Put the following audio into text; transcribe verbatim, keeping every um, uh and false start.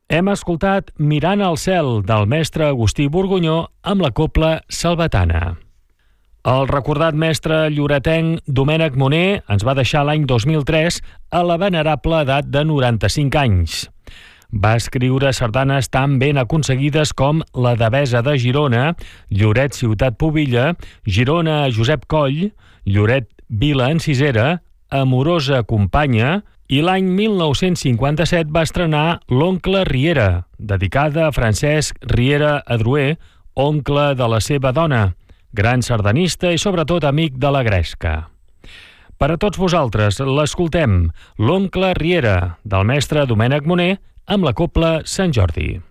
Hem escoltat Mirant al cel, del mestre Agustí Borgunyó, amb la cobla Salvatana. El recordat mestre lloretenc Domènec Moner ens va deixar l'any dos mil tres a la venerable edat de noranta-cinc anys. Va escriure sardanes tan ben aconseguides com La Devesa de Girona, Lloret Ciutat Pubilla, Girona Josep Coll, Lloret Vila en Cisera, Amorosa Companya, i l'any mil nou-cents cinquanta-set va estrenar L'Oncle Riera, dedicada a Francesc Riera Adroer, oncle de la seva dona, gran sardanista i sobretot amic de la gresca. Per a tots vosaltres l'escoltem, L'Oncle Riera, del mestre Domènec Moner, amb la cobla Sant Jordi.